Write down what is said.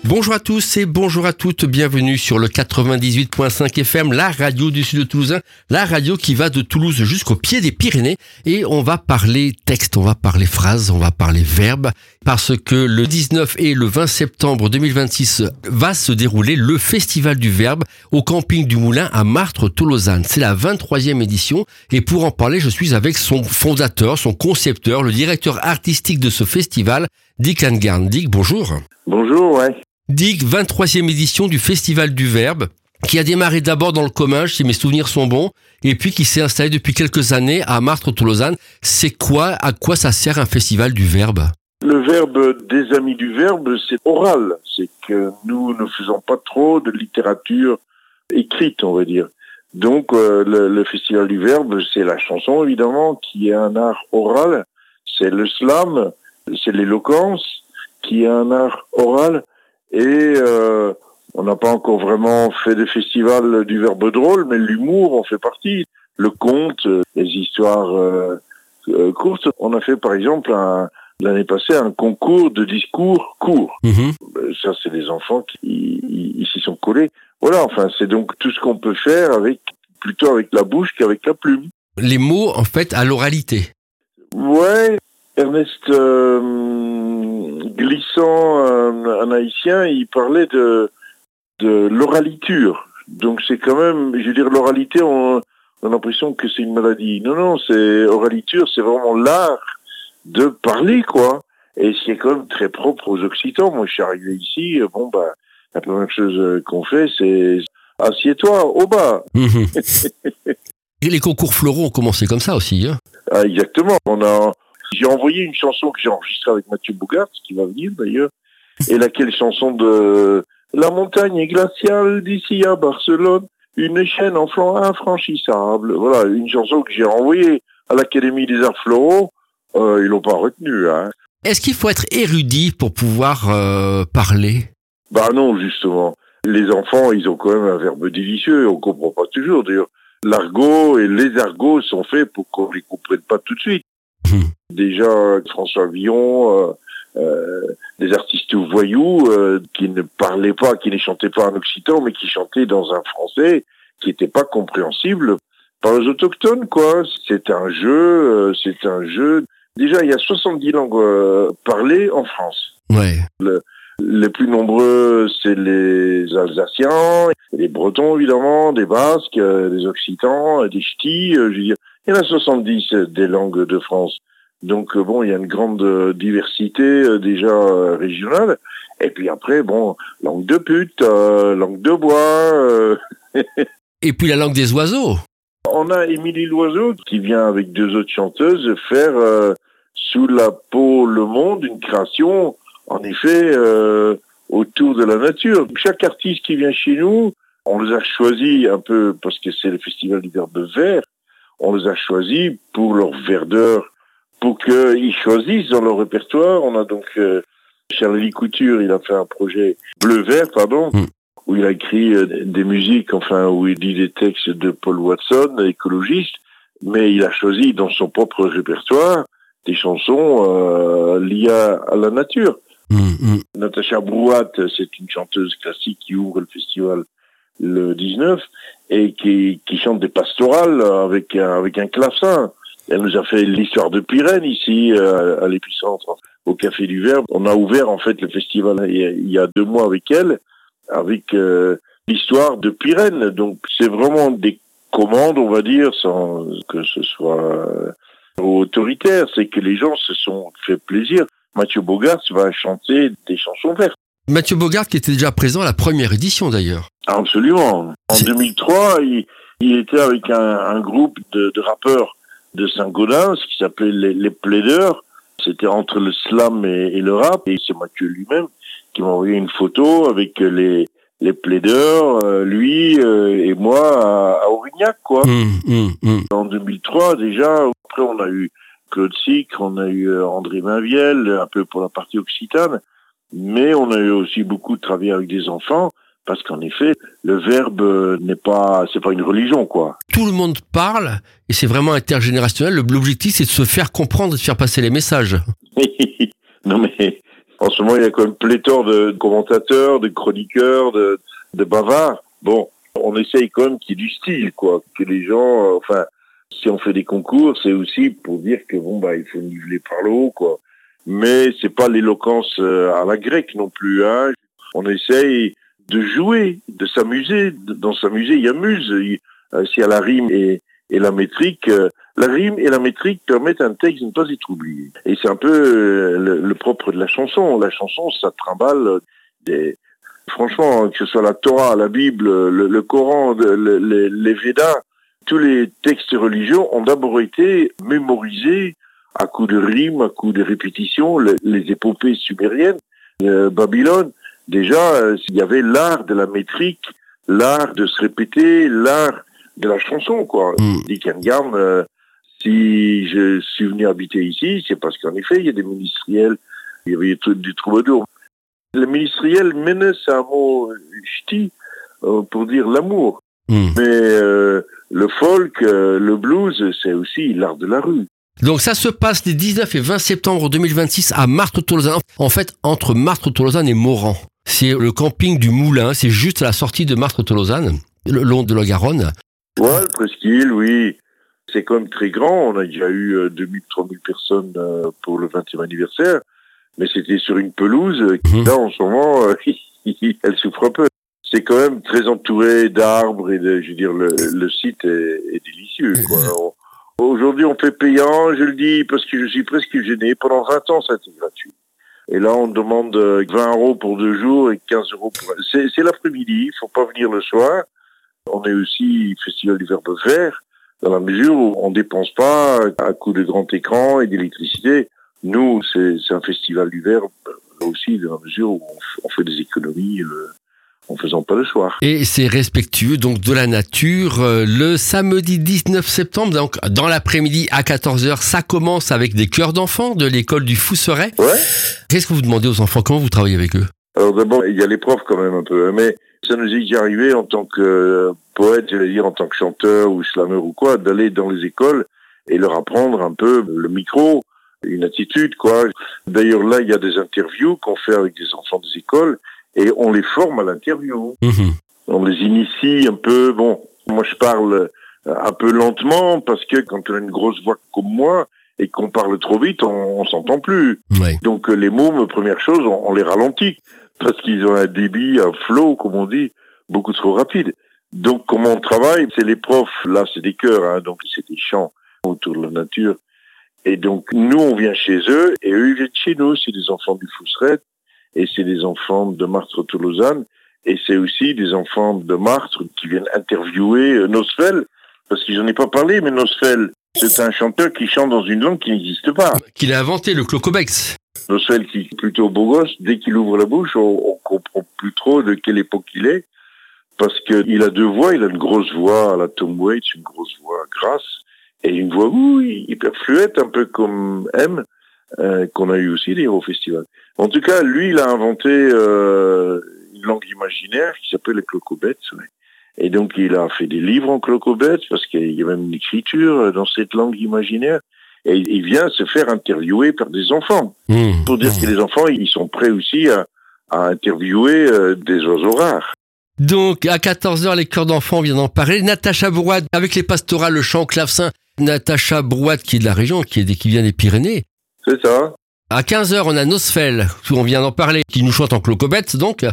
Bonjour à tous et bonjour à toutes, bienvenue sur le 98.5 FM, la radio du sud de Toulousain, la radio qui va de Toulouse jusqu'au pied des Pyrénées. Et on va parler texte, on va parler phrases, on va parler verbes, parce que le 19 et le 20 septembre 2026 va se dérouler le Festival du Verbe au camping du Moulin à Martres-Tolosane. C'est la 23e édition et pour en parler, je suis avec son fondateur, son concepteur, le directeur artistique de ce festival, Dick Angarn. Dick, bonjour. Bonjour, ouais. Dick, 23e édition du Festival du Verbe, qui a démarré d'abord dans le Comminges, si mes souvenirs sont bons, et puis qui s'est installé depuis quelques années à Martres-Tolosane. C'est quoi, à quoi ça sert un Festival du Verbe ? Le verbe des Amis du Verbe, c'est oral. C'est que nous ne faisons pas trop de littérature écrite, on va dire. Donc, le Festival du Verbe, c'est la chanson, évidemment, qui est un art oral. C'est le slam, c'est l'éloquence, qui est un art oral. Et on n'a pas encore vraiment fait de festival du verbe drôle, mais l'humour en fait partie. Le conte, les histoires courtes. On a fait par exemple l'année passée un concours de discours courts. Ça, c'est des enfants qui s'y sont collés. Voilà, enfin, c'est donc tout ce qu'on peut faire plutôt avec la bouche qu'avec la plume. Les mots, en fait, à l'oralité. Ouais, Ernest Glissant, un haïtien, il parlait de l'oraliture. Donc c'est quand même, je veux dire, l'oralité, on a l'impression que c'est une maladie. Non, c'est oraliture, c'est vraiment l'art de parler, quoi. Et c'est quand même très propre aux Occitans. Moi, je suis arrivé ici, la première chose qu'on fait, c'est assieds-toi au bas. Et les concours floraux ont commencé comme ça aussi, hein ? Ah, exactement. J'ai envoyé une chanson que j'ai enregistrée avec Mathieu Bogart, qui va venir d'ailleurs, et laquelle chanson de La montagne est glaciale d'ici à Barcelone, une chaîne en flanc infranchissable. Voilà, une chanson que j'ai renvoyée à l'Académie des Arts Floraux. Ils l'ont pas retenue, hein. Est-ce qu'il faut être érudit pour pouvoir parler ? Bah non, justement. Les enfants, ils ont quand même un verbe délicieux, on comprend pas toujours. D'ailleurs, l'argot et les argots sont faits pour qu'on les comprenne pas tout de suite. Déjà, François Villon, des artistes voyous qui ne parlaient pas, qui ne chantaient pas en occitan, mais qui chantaient dans un français qui n'était pas compréhensible par les autochtones, quoi. C'est un jeu. Déjà, il y a 70 langues parlées en France. Ouais. Les plus nombreux, c'est les Alsaciens, les Bretons, évidemment, des Basques, des Occitans, des Ch'tis, je veux dire. Il y en a 70 des langues de France. Donc, il y a une grande diversité déjà régionale. Et puis après, langue de pute, langue de bois. Et puis la langue des oiseaux. On a Émilie Loiseau qui vient avec 2 autres chanteuses faire Sous la peau le monde, une création, en effet, autour de la nature. Chaque artiste qui vient chez nous, on les a choisis un peu, parce que c'est le Festival du Verbe vert, on les a choisis pour leur verdeur, pour qu'ils choisissent dans leur répertoire. On a donc Charlie Couture, il a fait un projet bleu-vert, où il a écrit des musiques, où il dit des textes de Paul Watson, écologiste, mais il a choisi dans son propre répertoire des chansons liées à la nature. Natacha Brouat, c'est une chanteuse classique qui ouvre le festival le 19 et qui chante des pastorales avec un clavecin. Elle nous a fait l'histoire de Pyrène ici à l'épicentre, au Café du Verbe. On a ouvert en fait le festival il y a 2 mois avec elle, avec l'histoire de Pyrène. Donc c'est vraiment des commandes, on va dire, sans que ce soit autoritaire. C'est que les gens se sont fait plaisir. Mathieu Bogart va chanter des chansons vertes. Mathieu Bogart qui était déjà présent à la première édition d'ailleurs. Absolument. En 2003, il était avec un groupe de rappeurs de Saint-Gaudens qui s'appelait les Plaideurs. C'était entre le slam et le rap. Et c'est Mathieu lui-même qui m'a envoyé une photo avec les Plaideurs, lui et moi à Aurignac, quoi. En 2003 déjà. Après, on a eu Claude Sicre, on a eu André Mainviel, un peu pour la partie occitane. Mais on a eu aussi beaucoup travaillé avec des enfants. Parce qu'en effet, le verbe c'est pas une religion, quoi. Tout le monde parle, et c'est vraiment intergénérationnel. L'objectif, c'est de se faire comprendre, de faire passer les messages. Non, mais En ce moment, il y a quand même pléthore de commentateurs, de chroniqueurs, de bavards. Bon, on essaye quand même qu'il y ait du style, quoi. Que les gens, si on fait des concours, c'est aussi pour dire que il faut niveler par le haut, quoi. Mais c'est pas l'éloquence à la grecque non plus, hein. On essaye de jouer, de s'amuser. Dans s'amuser, il y a muse. S'il y a la rime et la métrique, la rime et la métrique permettent à un texte de ne pas être oublié. Et c'est un peu le propre de la chanson. La chanson, ça trimballe franchement, que ce soit la Torah, la Bible, le Coran, les Védas, tous les textes religieux ont d'abord été mémorisés à coups de rimes, à coups de répétitions, les épopées sumériennes, Babylone. Déjà, il y avait l'art de la métrique, l'art de se répéter, l'art de la chanson, quoi. Dit Cairngorm, si je suis venu habiter ici, c'est parce qu'en effet, il y a des ministériels, il y avait des troubadours. Le ministériel, menace, c'est un mot ch'ti pour dire l'amour. Mais le folk, le blues, c'est aussi l'art de la rue. Donc ça se passe les 19 et 20 septembre 2026 à Martres-Tolosane. En fait, entre Martres-Tolosane et Moran. C'est le camping du Moulin, c'est juste à la sortie de Martres-Tolosane, le long de la Garonne. Ouais, le presqu'île, oui. C'est quand même très grand. On a déjà eu 2000-3000 personnes pour le 20e anniversaire. Mais c'était sur une pelouse. Là, en ce moment, elle souffre un peu. C'est quand même très entouré d'arbres et le site est délicieux, quoi. Aujourd'hui, on fait payant, je le dis parce que je suis presque gêné. Pendant 20 ans, ça a été gratuit. Et là, on demande 20 € pour 2 jours et 15 € pour... C'est l'après-midi, il faut pas venir le soir. On est aussi Festival du Verbe Vert, dans la mesure où on dépense pas à coup de grand écran et d'électricité. Nous, c'est un festival du Verbe aussi, dans la mesure où on fait des économies en faisant pas le soir. Et c'est respectueux donc de la nature. Le samedi 19 septembre, donc dans l'après-midi à 14h, ça commence avec des chœurs d'enfants de l'école du Fousseret. Ouais. Qu'est-ce que vous demandez aux enfants? Comment vous travaillez avec eux? Alors d'abord, il y a les profs quand même un peu, mais ça nous est déjà arrivé en tant que poète, j'allais dire en tant que chanteur ou slameur ou quoi, d'aller dans les écoles et leur apprendre un peu le micro, une attitude, quoi. D'ailleurs là, il y a des interviews qu'on fait avec des enfants des écoles et on les forme à l'interview. On les initie un peu. Bon, moi je parle un peu lentement parce que quand on a une grosse voix comme moi et qu'on parle trop vite, on s'entend plus. Ouais. Donc les mômes, première chose, on les ralentit parce qu'ils ont un débit, un flow, comme on dit, beaucoup trop rapide. Donc comment on travaille? C'est les profs, là c'est des chœurs, hein, donc c'est des chants autour de la nature. Et donc nous on vient chez eux et eux ils viennent chez nous. C'est des enfants du Fousseret et c'est des enfants de Martres-Tolosane et c'est aussi des enfants de Martres qui viennent interviewer Nosfell, parce que j'en ai pas parlé, mais Nosfell, c'est un chanteur qui chante dans une langue qui n'existe pas. Qu'il a inventé, le clocobex. Nosfell qui est plutôt beau gosse, dès qu'il ouvre la bouche, on comprend plus trop de quelle époque il est, parce que il a deux voix, il a une grosse voix à la Tom Waits, une grosse voix grasse, et une voix hyper fluette, un peu comme M, qu'on a eu aussi d'ailleurs au festival. En tout cas, lui, il a inventé une langue imaginaire qui s'appelle le clocobet. Ouais. Et donc, il a fait des livres en clocobet, parce qu'il y a même une écriture dans cette langue imaginaire. Et il vient se faire interviewer par des enfants. Pour dire que les enfants, ils sont prêts aussi à interviewer des oiseaux rares. Donc, à 14h, les chœurs d'enfants, on vient d'en parler. Natacha Brouade, avec les pastorales, le chant au clavecin. Natacha Brouade, qui est de la région, qui vient des Pyrénées. C'est ça. À 15h, on a Nosfell, on vient d'en parler, qui nous chante en clocobet, donc.